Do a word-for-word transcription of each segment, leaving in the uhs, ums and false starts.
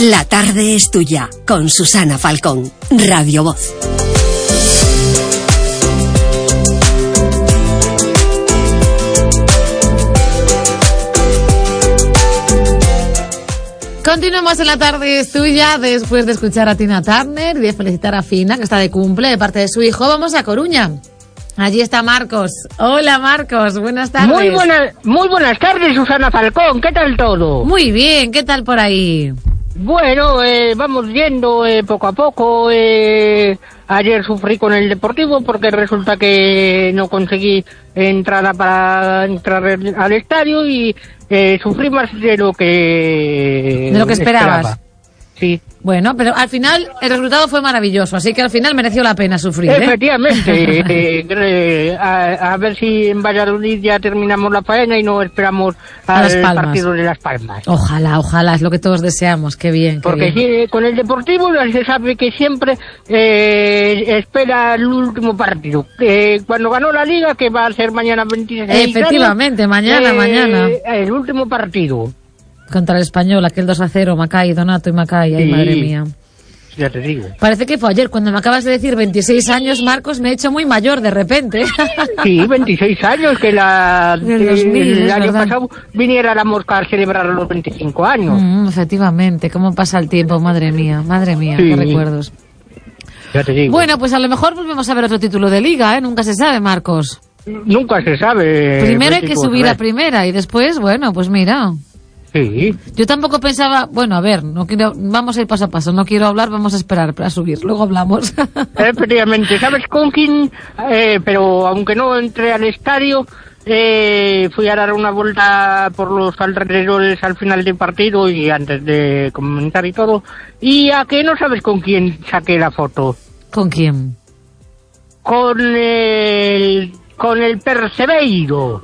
La tarde es tuya, con Susana Falcón, Radio Voz. Continuamos en La tarde es tuya, después de escuchar a Tina Turner y de felicitar a Fina, que está de cumple, de parte de su hijo. Vamos a Coruña. Allí está Marcos. Hola, Marcos, buenas tardes. Muy buenas, muy buenas tardes, Susana Falcón. ¿Qué tal todo? Muy bien, ¿qué tal por ahí? Bueno, eh, vamos yendo eh, poco a poco. Eh, ayer sufrí con el Deportivo porque resulta que no conseguí entrada para entrar al estadio y eh, sufrí más de lo que... De lo que esperabas. Esperaba. Sí. Bueno, pero al final el resultado fue maravilloso, así que al final mereció la pena sufrir, ¿eh? Efectivamente. eh, eh, a, a ver si en Valladolid ya terminamos la faena y no esperamos al partido de Las Palmas. Ojalá, ojalá, es lo que todos deseamos. Qué bien, qué Porque bien. Sí, con el Deportivo se sabe que siempre eh, espera el último partido. Eh, cuando ganó la Liga, que va a ser mañana veintiséis. Efectivamente, años, mañana, eh, mañana. El último partido. Contra el Español, aquel dos a cero, Macay, Donato y Macay, ay, sí, madre mía. Ya te digo. Parece que fue ayer, cuando me acabas de decir veintiséis años, Marcos, me he hecho muy mayor de repente. Sí, veintiséis años, que la, del dos mil, el año verdad. pasado viniera la mosca a celebrar los veinticinco años. Mm, efectivamente, cómo pasa el tiempo, madre mía, madre mía, sí. Qué recuerdos. Ya te digo. Bueno, pues a lo mejor volvemos a ver otro título de Liga, ¿eh? Nunca se sabe, Marcos. Nunca se sabe. Primero hay que subir a primera y después, bueno, pues mira... Sí. Yo tampoco pensaba, bueno, a ver, no quiero, vamos a ir paso a paso, no quiero hablar, vamos a esperar para subir, luego hablamos. Efectivamente, ¿sabes con quién? Eh, pero aunque no entré al estadio, eh, fui a dar una vuelta por los alrededores al final del partido y antes de comentar y todo. ¿Y a qué no sabes con quién saqué la foto? ¿Con quién? Con el, con el Perseveiro.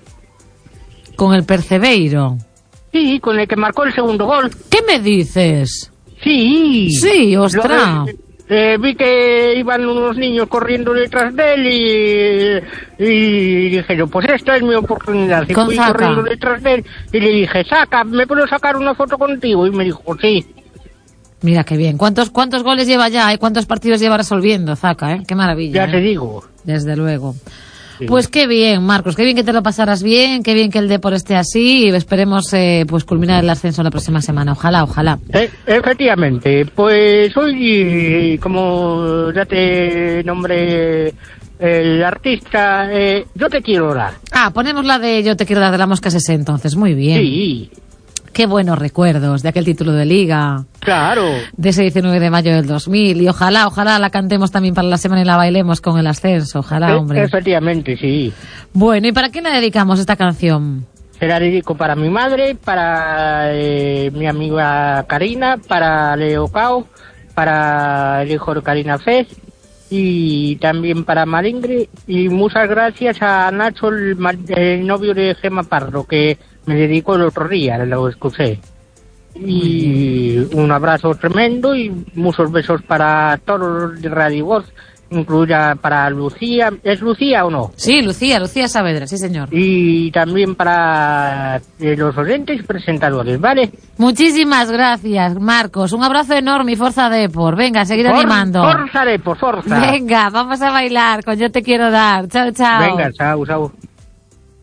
¿Con el Perseveiro? Sí, con el que marcó el segundo gol. ¿Qué me dices? Sí. Sí, ostras. Eh, vi que iban unos niños corriendo detrás de él y, y dije yo, pues esta es mi oportunidad. Y con fui Zaca. corriendo detrás de él y le dije, Zaca, ¿me puedo sacar una foto contigo? Y me dijo, sí. Mira qué bien. ¿Cuántos cuántos goles lleva ya? ¿Eh? ¿Cuántos partidos lleva resolviendo, Zaca? ¿Eh? Qué maravilla. Ya ¿eh? te digo. Desde luego. Sí. Pues qué bien, Marcos, qué bien que te lo pasaras bien, qué bien que el Depor esté así y esperemos eh, pues culminar el ascenso la próxima semana. Ojalá, ojalá. Eh, efectivamente, pues hoy, como ya te nombré el artista, eh, yo te quiero dar. Ah, ponemos la de Yo te quiero dar de la Mosca Sese entonces, muy bien. Sí. Qué buenos recuerdos de aquel título de Liga. Claro. De ese diecinueve de mayo del dos mil. Y ojalá, ojalá la cantemos también para la semana y la bailemos con el ascenso. Ojalá, Eh, hombre. Efectivamente, sí. Bueno, ¿y para quién la dedicamos esta canción? Se la dedico para mi madre, para eh, mi amiga Karina, para Leo Cao, para el hijo de Karina Fez y también para Malingre. Y muchas gracias a Nacho, el, el novio de Gemma Pardo, que me dedicó el otro día, lo escuché. Y un abrazo tremendo y muchos besos para todos los de Radio Voz, incluida para Lucía. ¿Es Lucía o no? Sí, Lucía, Lucía Saavedra, sí señor. Y también para eh, los oyentes y presentadores, ¿vale? Muchísimas gracias, Marcos. Un abrazo enorme y forza Depor. Venga, seguir For, animando. Forza Depor, forza. Venga, vamos a bailar con Yo te quiero dar. Chao, chao. Venga, chao, chao.